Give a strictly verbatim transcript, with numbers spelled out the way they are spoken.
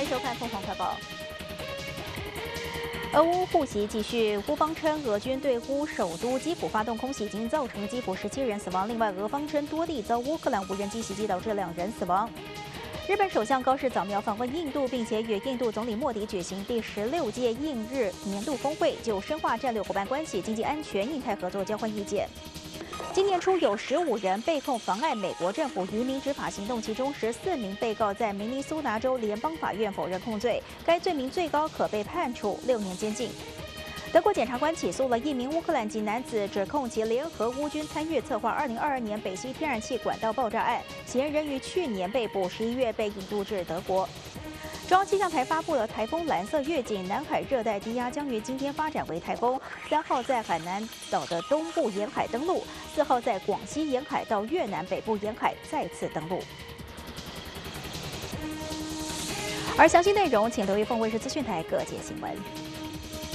迎收看凤凰快报。俄乌互袭继续，乌方称俄军对乌首都基辅发动空袭，已经造成基辅十七人死亡。另外，俄方称多地遭乌克兰无人机袭击，导致两人死亡。日本首相高市早苗访问印度，并且与印度总理莫迪举行第十六届印日年度峰会，就深化战略伙伴关系、经济安全、印太合作交换意见。今年初有十五人被控妨碍美国政府移民执法行动，其中十四名被告在明尼苏达州联邦法院否认控罪，该罪名最高可被判处六年监禁。德国检察官起诉了一名乌克兰籍男子，指控其联合乌军参与策划二零二二年北溪天然气管道爆炸案，嫌疑人于去年被捕，十一月被引渡至德国。中央气象台发布了台风蓝色预警，南海热带低压将于今天发展为台风，三号在海南岛的东部沿海登陆，四号在广西沿海到越南北部沿海再次登陆。而详细内容，请留意凤卫视资讯台各界新闻。